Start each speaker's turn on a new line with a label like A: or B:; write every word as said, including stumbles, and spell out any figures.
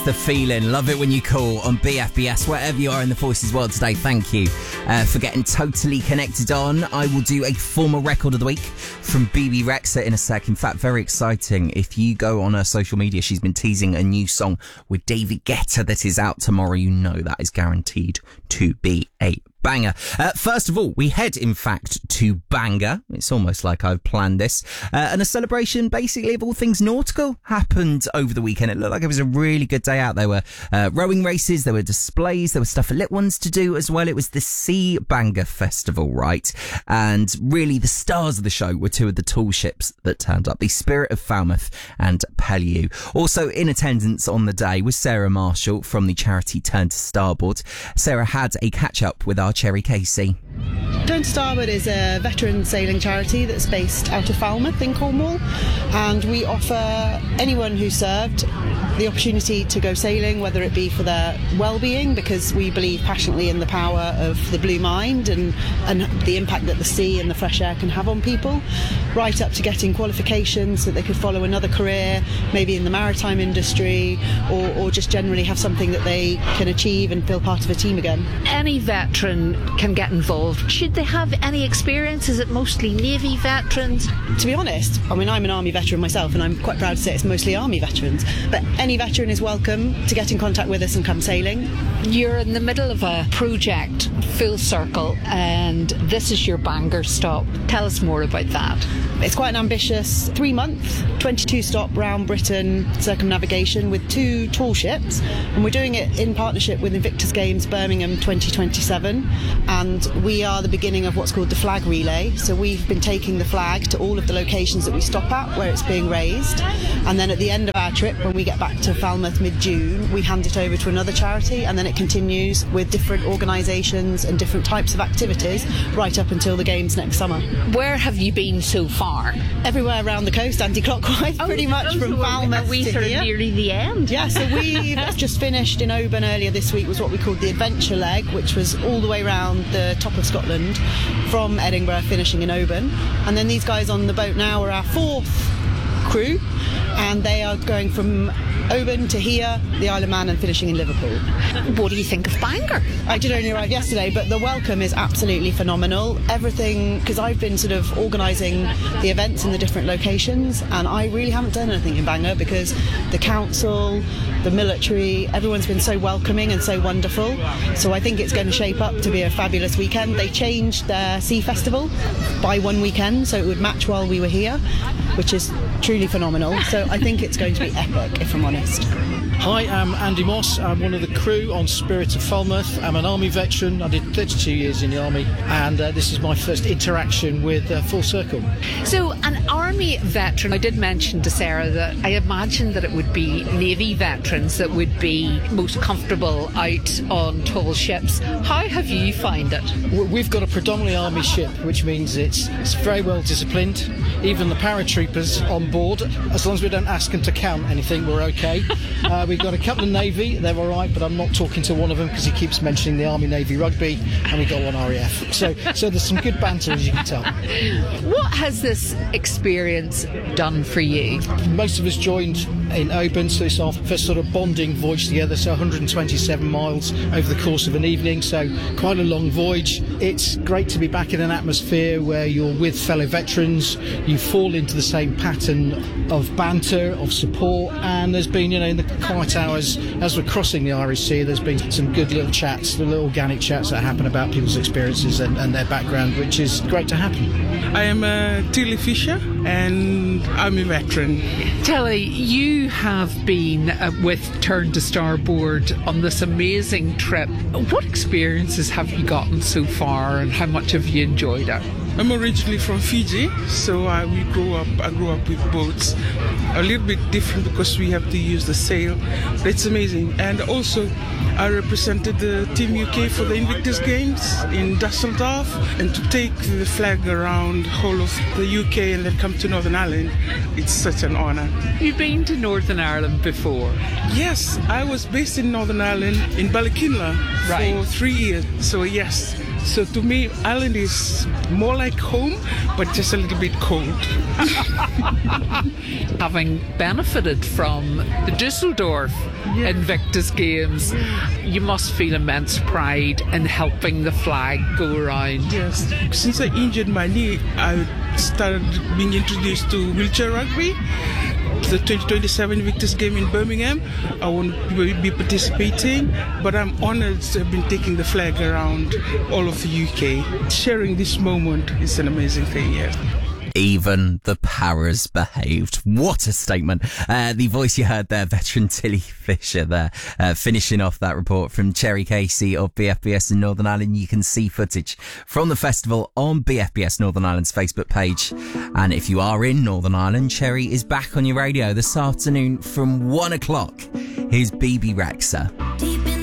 A: the feeling. Love it when you call on B F B S. Wherever you are in the Voices world today, thank you uh, for getting totally connected on. I will do a former record of the week from B B Rexa in a sec. In fact, very exciting. If you go on her social media, she's been teasing a new song with David Guetta that is out tomorrow. You know that is guaranteed to be a banger. Uh, first of all, we head, in fact, to Bangor. It's almost like I've planned this. Uh, and a celebration, basically, of all things nautical happened over the weekend. It looked like it was a really good day out. There were uh, rowing races, there were displays, there was stuff for little ones to do as well. It was the Sea Bangor Festival, right? And really, the stars of the show were two of the tall ships that turned up, the Spirit of Falmouth and Pellew. Also in attendance on the day was Sarah Marshall from the charity Turn to Starboard. Sarah had a catch-up with our Cherry Casey.
B: Turn to Starboard is a veteran sailing charity that's based out of Falmouth in Cornwall, and we offer anyone who served the opportunity to go sailing, whether it be for their well-being, because we believe passionately in the power of the blue mind and, and the impact that the sea and the fresh air can have on people, right up to getting qualifications so that they could follow another career, maybe in the maritime industry, or, or just generally have something that they can achieve and feel part of a team again.
C: Any veteran can get involved. Should they have any experience? Is it mostly Navy veterans?
B: To be honest, I mean, I'm an Army veteran myself, and I'm quite proud to say it's mostly Army veterans, but any veteran is welcome to get in contact with us and come sailing.
C: You're in the middle of a project, Full Circle, and this is your Bangor stop. Tell us more about that.
B: It's quite an ambitious three-month, twenty-two stop round Britain circumnavigation with two tall ships, and we're doing it in partnership with Invictus Games Birmingham twenty twenty-seven, and we are the beginning of what's called the flag relay. So we've been taking the flag to all of the locations that we stop at where it's being raised, and then at the end of our trip, when we get back to Falmouth mid-June, we hand it over to another charity, and then it continues with different organisations and different types of activities right up until the games next summer.
C: Where have you been so far?
B: Everywhere around the coast, anti-clockwise, oh, pretty much, oh, from so Falmouth
C: are we
B: to
C: sort
B: here.
C: Of nearly the end?
B: Yeah, so we've just finished in Oban earlier this week, was what we called the adventure leg, which was all the way around the top of Scotland from Edinburgh, finishing in Oban. And then these guys on the boat now are our fourth crew, and they are going from Oban to here, the Isle of Man, and finishing in Liverpool.
C: What do you think of Bangor?
B: I did only arrive yesterday, but the welcome is absolutely phenomenal. Everything, because I've been sort of organising the events in the different locations, and I really haven't done anything in Bangor because the council, the military, everyone's been so welcoming and so wonderful. So I think it's going to shape up to be a fabulous weekend. They changed their Sea Festival by one weekend, so it would match while we were here, which is truly phenomenal. So I think it's going to be epic, if I'm honest.
D: Hi, I'm Andy Moss. I'm one of the crew on Spirit of Falmouth. I'm an Army veteran. I did thirty-two years in the Army, and uh, this is my first interaction with uh, Full Circle.
C: So, an Army veteran, I did mention to Sarah that I imagined that it would be Navy veterans that would be most comfortable out on tall ships. How have you found it?
D: We've got a predominantly Army ship, which means it's, it's very well disciplined. Even the paratroopers on board, as long as we don't ask them to count anything, we're okay. Uh, we've got a couple of Navy, they're all right, but I'm not talking to one of them because he keeps mentioning the Army Navy rugby, and we got one R A F. So, so there's some good banter, as you can tell.
C: What has this experience done for you?
D: Most of us joined in Oban, so it's our first sort of bonding voyage together, so one hundred twenty-seven miles over the course of an evening, so quite a long voyage. It's great to be back in an atmosphere where you're with fellow veterans, you fall into the same pattern of banter, of support, and there's been, you know, in the quiet hours as we're crossing the Irish Sea, there's been some good little chats, the little organic chats that happen about people's experiences and, and their background, which is great to happen.
E: I am uh, Tilly Fisher, and I'm a veteran.
C: Tilly, you have been uh, with Turn to Starboard on this amazing trip. What experiences have you gotten so far, and how much have you enjoyed it?
E: I'm originally from Fiji, so I, we grew up, I grew up with boats. A little bit different because we have to use the sail, but it's amazing. And also, I represented the Team U K for the Invictus Games in Dusseldorf, and to take the flag around the whole of the U K and then come to Northern Ireland, it's such an honour.
C: You've been to Northern Ireland before?
E: Yes, I was based in Northern Ireland, in Ballykinler,
C: right.
E: for three years. So yes, So to me, Ireland is more like home, but just a little bit cold.
C: Having benefited from the Dusseldorf yeah. Invictus Games, you must feel immense pride in helping the flag go around.
E: Yes. Since I injured my knee, I started being introduced to wheelchair rugby. The twenty twenty-seven Invictus Game in Birmingham. I won't be participating, but I'm honored to have been taking the flag around all of the U K. Sharing this moment is an amazing thing, yeah.
A: Even the Paras behaved. What a statement. Uh, the voice you heard there, veteran Tilly Fisher there, uh, finishing off that report from Cherry Casey of B F B S in Northern Ireland. You can see footage from the festival on B F B S Northern Ireland's Facebook page. And if you are in Northern Ireland, Cherry is back on your radio this afternoon from one o'clock. Here's B B Rexha.